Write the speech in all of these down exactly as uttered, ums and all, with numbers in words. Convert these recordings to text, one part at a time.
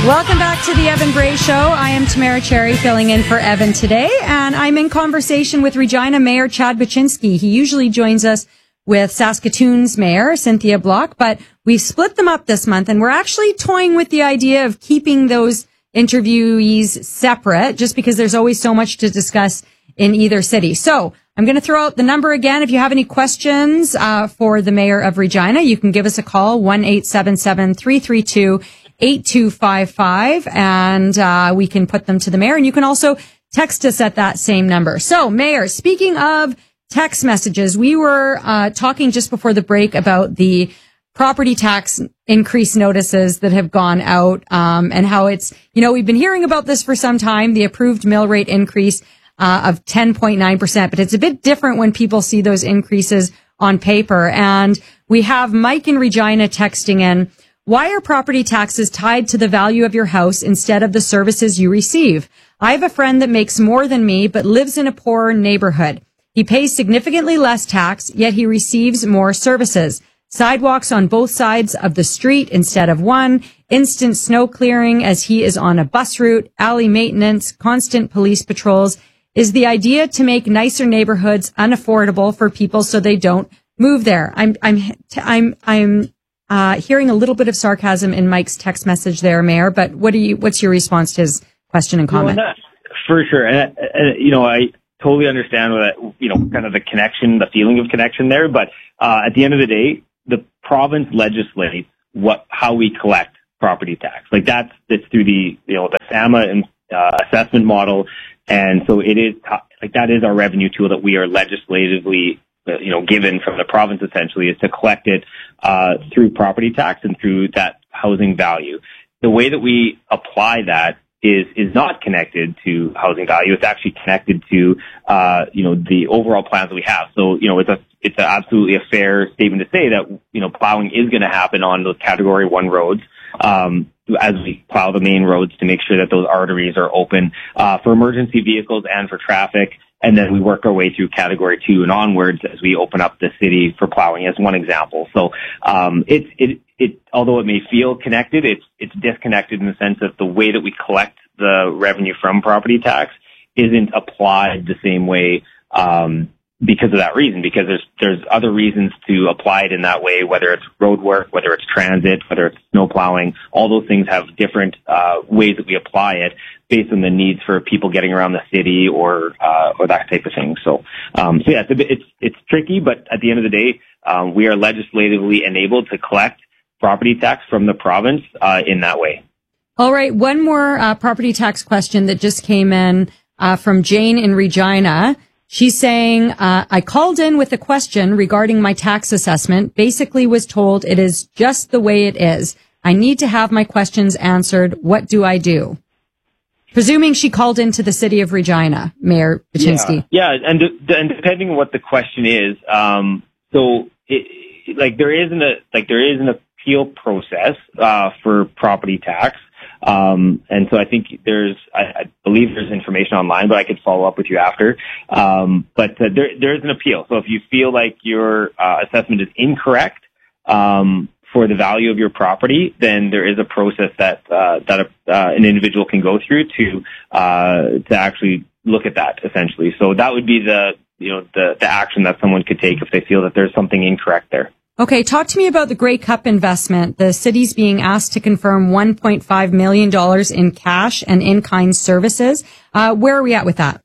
Welcome back to the Evan Bray Show. I am Tamara Cherry filling in for Evan today, and I'm in conversation with Regina Mayor Chad Buczynski. He usually joins us with Saskatoon's Mayor Cynthia Block, but we've split them up this month, and we're actually toying with the idea of keeping those interviewees separate, just because there's always so much to discuss in either city. So I'm going to throw out the number again. If you have any questions uh, for the Mayor of Regina, you can give us a call, one eight seven seven, three three two, eight two five five, and uh, we can put them to the Mayor. And you can also text us at that same number. So, Mayor, speaking of text messages, we were uh, talking just before the break about the property tax increase notices that have gone out, um, and how it's, you know, we've been hearing about this for some time, the approved mill rate increase uh, of ten point nine percent, but it's a bit different when people see those increases on paper. And we have Mike in Regina texting in, why are property taxes tied to the value of your house instead of the services you receive? I have a friend that makes more than me, but lives in a poorer neighborhood. He pays significantly less tax, yet he receives more services. Sidewalks on both sides of the street instead of one, instant snow clearing as he is on a bus route, alley maintenance, constant police patrols. Is the idea to make nicer neighborhoods unaffordable for people so they don't move there? I'm, I'm, I'm, I'm, uh, hearing a little bit of sarcasm in Mike's text message there, Mayor, but what do you, what's your response to his question and comment? No, that, for sure. And, and, you know, I totally understand that, you know, kind of the connection, the feeling of connection there. But, uh, at the end of the day, the province legislates what, how we collect property tax. Like that's, it's through the, you know, the S A M A and, uh, assessment model. And so it is, like that is our revenue tool that we are legislatively, you know, given from the province essentially, is to collect it, uh, through property tax and through that housing value. The way that we apply that is, is not connected to housing value. It's actually connected to, uh, you know, the overall plans that we have. So, you know, it's a, it's a absolutely a fair statement to say that, you know, plowing is going to happen on those category one roads, um, as we plow the main roads to make sure that those arteries are open, uh, for emergency vehicles and for traffic. And then we work our way through category two and onwards as we open up the city for plowing as one example. So, um, it's, it, it, although it may feel connected, it's, it's disconnected in the sense that the way that we collect the revenue from property tax isn't applied the same way, um, because of that reason, because there's, there's other reasons to apply it in that way, whether it's road work, whether it's transit, whether it's snow plowing, all those things have different, uh, ways that we apply it based on the needs for people getting around the city or, uh, or that type of thing. So, um, so yeah, it's a bit, it's, it's tricky, but at the end of the day, um, we are legislatively enabled to collect property tax from the province, uh, in that way. All right. One more, uh, property tax question that just came in, uh, from Jane in Regina. She's saying, uh, I called in with a question regarding my tax assessment, basically was told it is just the way it is. I need to have my questions answered. What do I do? Presuming she called into the city of Regina, Mayor Buczynski. Yeah, yeah, and, and depending on what the question is, um, so it, like there isn't a, like there is an appeal process, uh, for property tax. Um, and so I think there's, I, I believe there's information online, but I could follow up with you after. Um, but uh, there, there is an appeal. So if you feel like your uh, assessment is incorrect, um, for the value of your property, then there is a process that, uh, that, uh, an individual can go through to, uh, to actually look at that essentially. So that would be the, you know, the, the action that someone could take if they feel that there's something incorrect there. Okay, talk to me about the Grey Cup investment. The city's being asked to confirm one point five million dollars in cash and in-kind services. Uh, where are we at with that?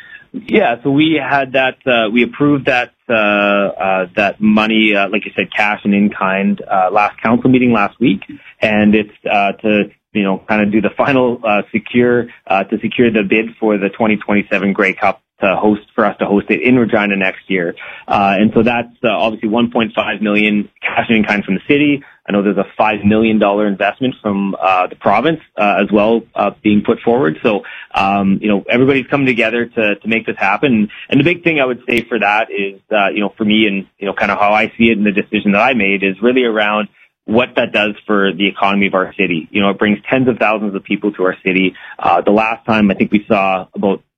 Yeah, so we had that, uh, we approved that, uh, uh, that money, uh, like you said, cash and in-kind, uh, last council meeting last week. And it's, uh, to, you know, kind of do the final, uh, secure, uh, to secure the bid for the twenty twenty-seven Grey Cup to host, for us to host it in Regina next year. Uh, and so that's, uh, obviously one point five million cash and in-kind from the city. I know there's a five million dollars investment from, uh, the province, uh, as well, uh, being put forward. So, um, you know, everybody's coming together to, to make this happen. And the big thing I would say for that is, uh, you know, for me and, you know, kind of how I see it and the decision that I made is really around what that does for the economy of our city. You know, it brings tens of thousands of people to our city. Uh, the last time I think we saw about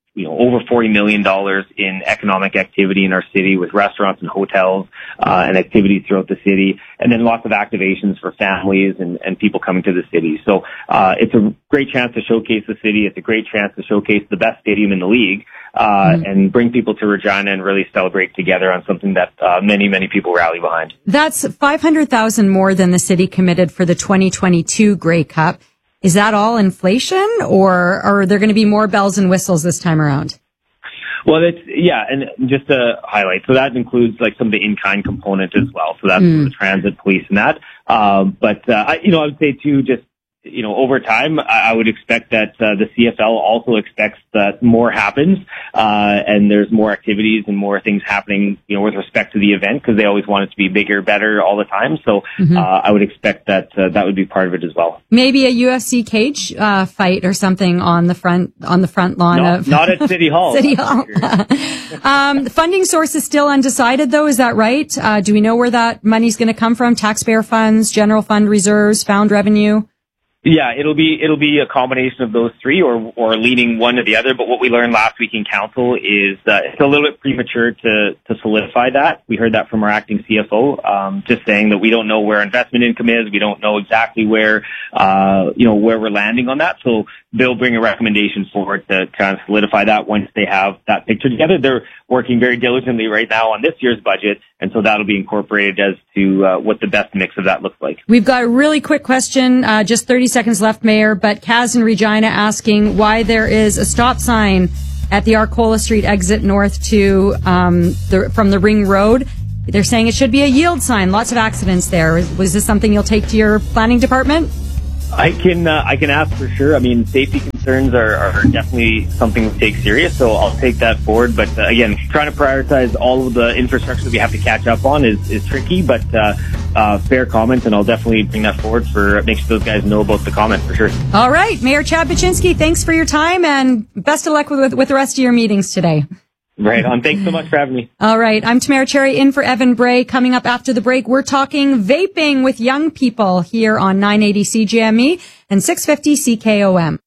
you know, over forty million dollars in economic activity in our city with restaurants and hotels, uh, and activities throughout the city. And then lots of activations for families and, and people coming to the city. So, uh, it's a great chance to showcase the city. It's a great chance to showcase the best stadium in the league, uh, mm-hmm. and bring people to Regina and really celebrate together on something that, uh, many, many people rally behind. That's five hundred thousand more than the city committed for the twenty twenty-two Grey Cup. Is that all inflation, or are there going to be more bells and whistles this time around? Well, it's, yeah, and just to highlight, so that includes like some of the in-kind component as well. So that's mm. the transit, police, and that. Um, but uh, I, you know, I would say too, just you know, over time, I would expect that uh, the C F L also expects that more happens, uh, and there's more activities and more things happening, you know, with respect to the event, because they always want it to be bigger, better all the time. So mm-hmm. uh, I would expect that uh, that would be part of it as well. Maybe a U F C cage uh, fight or something on the front on the front lawn no, of not at City Hall. City Hall. Sure. um, the funding source is still undecided, though. Is that right? Uh, do we know where that money's going to come from? Taxpayer funds, general fund reserves, found revenue? Yeah, it'll be it'll be a combination of those three, or or leaning one to the other. But what we learned last week in council is uh, it's a little bit premature to to solidify that. We heard that from our acting C F O, um, just saying that we don't know where investment income is. We don't know exactly where uh, you know where we're landing on that. So they'll bring a recommendation forward to kind of solidify that once they have that picture together. They're working very diligently right now on this year's budget, and so that'll be incorporated as to uh, what the best mix of that looks like. We've got a really quick question, uh, just thirty seconds left, Mayor, but Kaz in Regina asking why there is a stop sign at the Arcola Street exit north to um, the, from the Ring Road. They're saying it should be a yield sign. Lots of accidents there. Was this something you'll take to your planning department? I can uh, I can ask for sure. I mean, safety concerns are, are definitely something we take serious, so I'll take that forward. But uh, again, trying to prioritize all of the infrastructure that we have to catch up on is, is tricky, but uh, uh, fair comment, and I'll definitely bring that forward for make sure those guys know about the comment for sure. All right, Mayor Chad Buczynski, thanks for your time, and best of luck with, with, with the rest of your meetings today. Right on. Thanks so much for having me. All right. I'm Tamara Cherry in for Evan Bray. Coming up after the break, we're talking vaping with young people here on nine eighty C J M E and six fifty C K O M.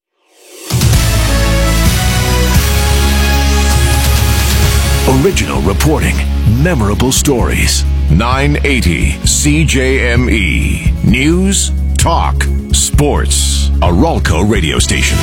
Original reporting, memorable stories. nine eighty C J M E. News, talk, sports. A Ralco radio station.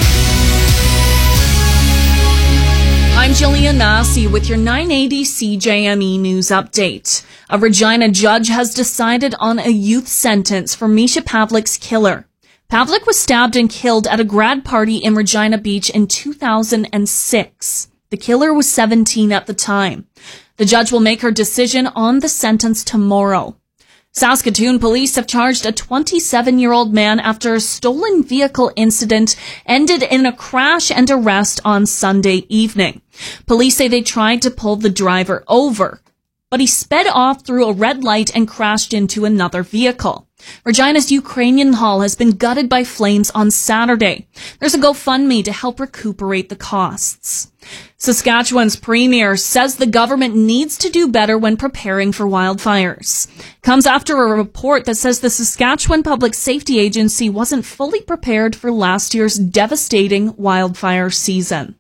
I'm Jillian Massey with your nine eighty C J M E news update. A Regina judge has decided on a youth sentence for Misha Pavlik's killer. Pavlik was stabbed and killed at a grad party in Regina Beach in two thousand six. The killer was seventeen at the time. The judge will make her decision on the sentence tomorrow. Saskatoon police have charged a twenty-seven-year-old man after a stolen vehicle incident ended in a crash and arrest on Sunday evening. Police say they tried to pull the driver over, but he sped off through a red light and crashed into another vehicle. Regina's Ukrainian Hall has been gutted by flames on Saturday. There's a GoFundMe to help recuperate the costs. Saskatchewan's premier says the government needs to do better when preparing for wildfires. Comes after a report that says the Saskatchewan Public Safety Agency wasn't fully prepared for last year's devastating wildfire season.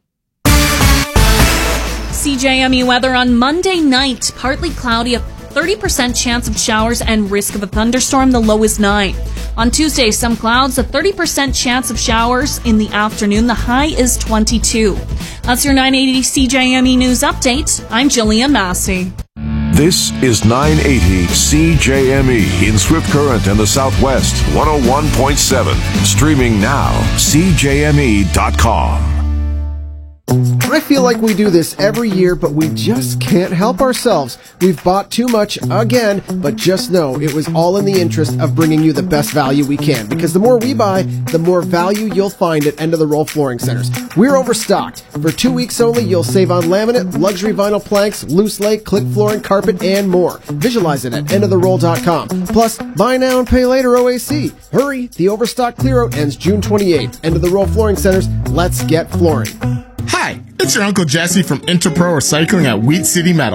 C J M E weather on Monday night, partly cloudy, a thirty percent chance of showers and risk of a thunderstorm, the low is nine. On Tuesday, some clouds, a thirty percent chance of showers in the afternoon, the high is twenty-two. That's your nine eighty C J M E News Update. I'm Jillian Massey. This is nine eighty C J M E in Swift Current and the Southwest, one oh one point seven. Streaming now, C J M E dot com. I feel like we do this every year, but we just can't help ourselves. We've bought too much again, but just know it was all in the interest of bringing you the best value we can, because the more we buy, the more value you'll find at End of the Roll Flooring Centers. We're overstocked. For two weeks only, you'll save on laminate, luxury vinyl planks, loose lay, click flooring, carpet, and more. Visualize it at end of the roll dot com. Plus, buy now and pay later O A C. Hurry, the overstock clear-out ends June twenty-eighth. End of the Roll Flooring Centers, let's get flooring. Hi, it's your Uncle Jesse from Interpro Recycling at Wheat City Metals.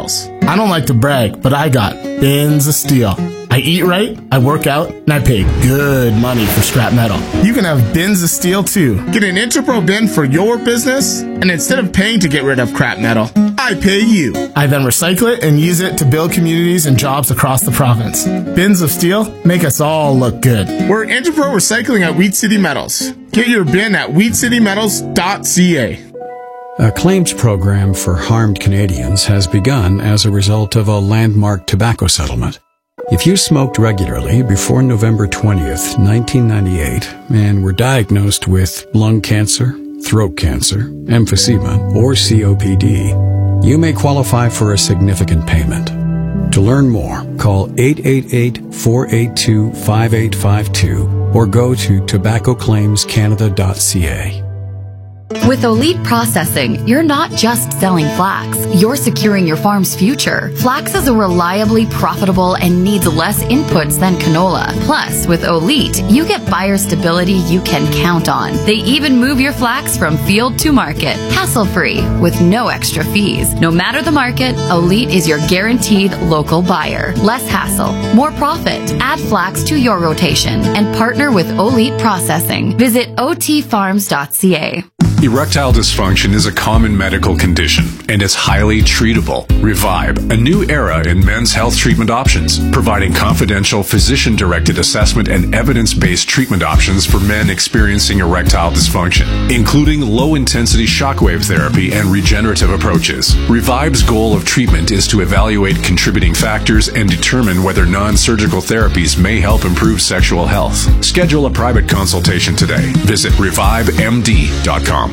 I don't like to brag, but I got bins of steel. I eat right, I work out, and I pay good money for scrap metal. You can have bins of steel too. Get an Interpro bin for your business, and instead of paying to get rid of crap metal, I pay you. I then recycle it and use it to build communities and jobs across the province. Bins of steel make us all look good. We're Interpro Recycling at Wheat City Metals. Get your bin at wheat city metals dot c a. A claims program for harmed Canadians has begun as a result of a landmark tobacco settlement. If you smoked regularly before November twentieth, nineteen ninety-eight, and were diagnosed with lung cancer, throat cancer, emphysema, or C O P D, you may qualify for a significant payment. To learn more, call eight eight eight, four eight two, five eight five two or go to tobacco claims canada dot c a. With Olite Processing, you're not just selling flax, you're securing your farm's future. Flax is a reliably profitable and needs less inputs than canola. Plus, with Olite, you get buyer stability you can count on. They even move your flax from field to market, hassle-free, with no extra fees. No matter the market, Olite is your guaranteed local buyer. Less hassle, more profit. Add flax to your rotation and partner with Olite Processing. Visit o t farms dot c a. Erectile dysfunction is a common medical condition, and it's highly treatable. Revive, a new era in men's health treatment options, providing confidential physician-directed assessment and evidence-based treatment options for men experiencing erectile dysfunction, including low-intensity shockwave therapy and regenerative approaches. Revive's goal of treatment is to evaluate contributing factors and determine whether non-surgical therapies may help improve sexual health. Schedule a private consultation today. Visit revive m d dot com.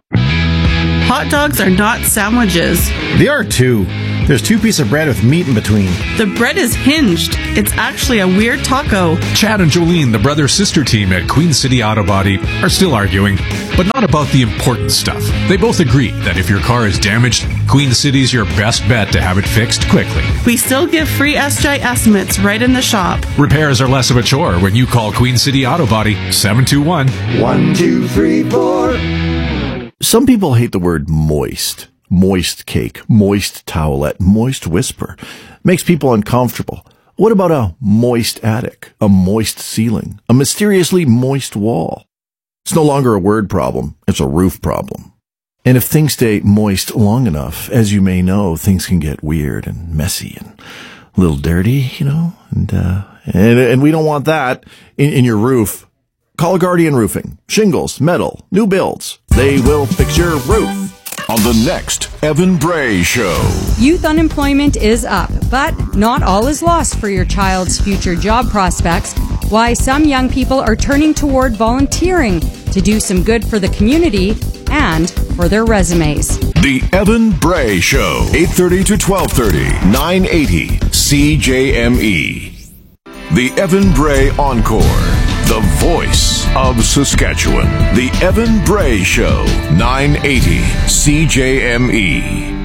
Hot dogs are not sandwiches. They are too. There's two pieces of bread with meat in between. The bread is hinged. It's actually a weird taco. Chad and Jolene, the brother-sister team at Queen City Auto Body, are still arguing, but not about the important stuff. They both agree that if your car is damaged, Queen City's your best bet to have it fixed quickly. We still give free S G I estimates right in the shop. Repairs are less of a chore when you call Queen City Auto Body, seven two one, one two three four. Some people hate the word moist. Moist cake, moist towelette, moist whisper. Makes people uncomfortable. What about a moist attic, a moist ceiling, a mysteriously moist wall? It's no longer a word problem, it's a roof problem. And if things stay moist long enough, as you may know, things can get weird and messy and a little dirty, you know, and, uh, and, and we don't want that in, in your roof. Call Guardian Roofing. Shingles, metal, new builds. They will fix your roof. On the next Evan Bray Show. Youth unemployment is up, but not all is lost for your child's future job prospects. Why some young people are turning toward volunteering to do some good for the community and for their resumes. The Evan Bray Show, eight thirty to twelve thirty, nine eighty C J M E. The Evan Bray Encore. The voice of Saskatchewan. The Evan Bray Show, nine eighty C J M E.